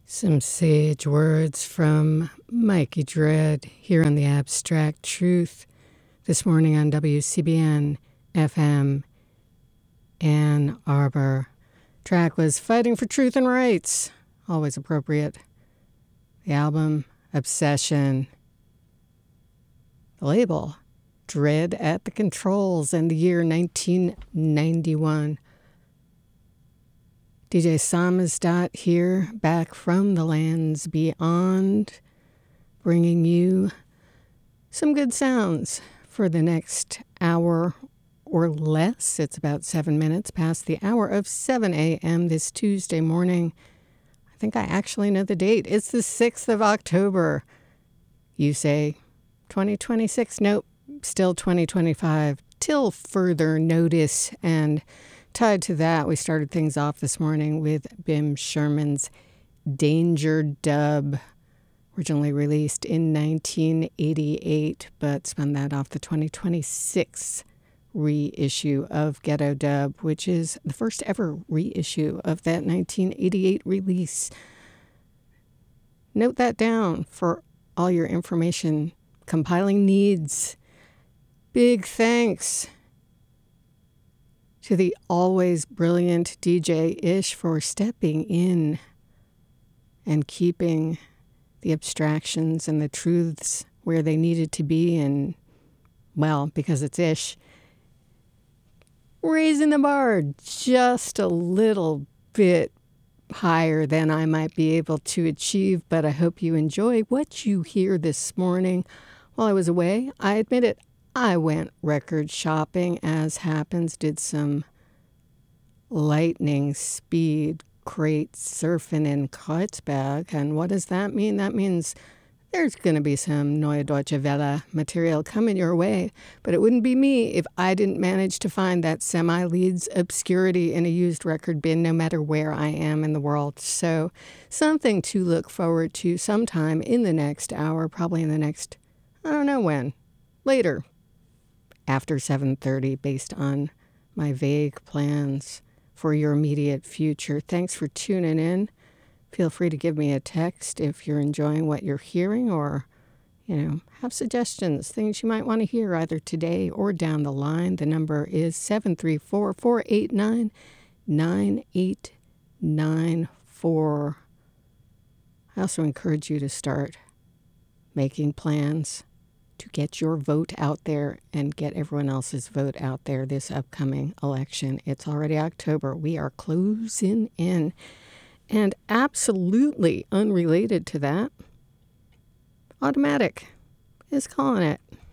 Some sage words from Mikey Dread here on the Abstract Truth this morning on WCBN FM Ann Arbor. Track was Fighting for Truth and Rights, always appropriate. The album, Obsession. The label, Dread at the Controls, and the year 1991. DJ Samizdat here, back from the lands beyond, bringing you some good sounds for the next hour or less. It's about 7 minutes past the hour of 7 a.m. this Tuesday morning. I think I actually know the date. It's the 6th of October. You say 2026? Nope, still 2025, till further notice. And tied to that, we started things off this morning with Bim Sherman's Danger Dub, originally released in 1988, but spun that off the 2026 reissue of Ghetto Dub, which is the first ever reissue of that 1988 release. Note that down for all your information compiling needs. Big thanks to the always brilliant DJ Ish for stepping in and keeping the abstractions and the truths where they needed to be, and, well, because it's Ish, raising the bar just a little bit higher than I might be able to achieve, but I hope you enjoy what you hear this morning. While I was away, I admit it, I went record shopping, as happens, did some lightning speed crate surfing in Kreuzberg. And what does that mean? That means there's going to be some Neue Deutsche Welle material coming your way, but it wouldn't be me if I didn't manage to find that semi-leads obscurity in a used record bin, no matter where I am in the world. So something to look forward to sometime in the next hour, probably in the next, I don't know when, later, after 7:30, based on my vague plans for your immediate future. Thanks for tuning in. Feel free to give me a text if you're enjoying what you're hearing, or, have suggestions, things you might want to hear either today or down the line. The number is 734-489-9894. I also encourage you to start making plans to get your vote out there and get everyone else's vote out there this upcoming election. It's already October. We are closing in. And absolutely unrelated to that, Automatic is calling it.